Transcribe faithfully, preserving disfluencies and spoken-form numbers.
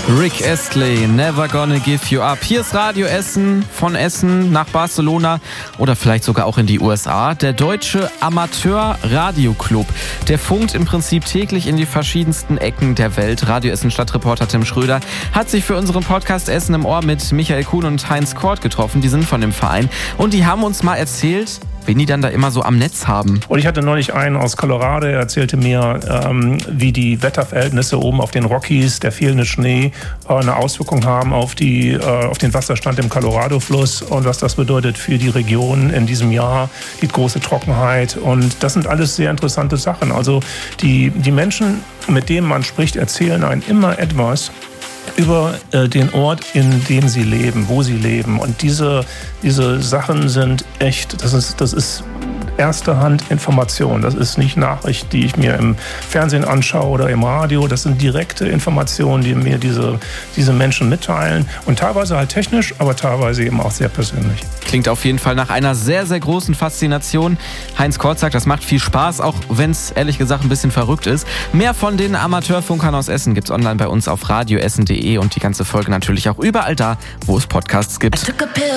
Rick Astley, Never Gonna Give You Up. Hier ist Radio Essen, von Essen nach Barcelona oder vielleicht sogar auch in die U S A. Der Deutsche Amateur-Radio-Club. Der funkt im Prinzip täglich in die verschiedensten Ecken der Welt. Radio Essen-Stadtreporter Tim Schröder hat sich für unseren Podcast Essen im Ohr mit Michael Kuhn und Heinz Kort getroffen. Die sind von dem Verein und die haben uns mal erzählt, wen die dann da immer so am Netz haben. Und ich hatte neulich einen aus Colorado, der erzählte mir, ähm, wie die Wetterverhältnisse oben auf den Rockies, der fehlende Schnee, äh, eine Auswirkung haben auf, die, äh, auf den Wasserstand im Colorado-Fluss und was das bedeutet für die Region in diesem Jahr, die große Trockenheit. Und das sind alles sehr interessante Sachen. Also die, die Menschen, mit denen man spricht, erzählen einem immer etwas über äh, den Ort, in dem sie leben, wo sie leben. Und diese, diese Sachen sind echt, das ist, das ist erste Hand Information. Das ist nicht Nachricht, die ich mir im Fernsehen anschaue oder im Radio. Das sind direkte Informationen, die mir diese, diese Menschen mitteilen. Und teilweise halt technisch, aber teilweise eben auch sehr persönlich. Klingt auf jeden Fall nach einer sehr, sehr großen Faszination. Heinz Kort sagt, das macht viel Spaß, auch wenn es ehrlich gesagt ein bisschen verrückt ist. Mehr von den Amateurfunkern aus Essen gibt's online bei uns auf radioessen punkt de und die ganze Folge natürlich auch überall da, wo es Podcasts gibt.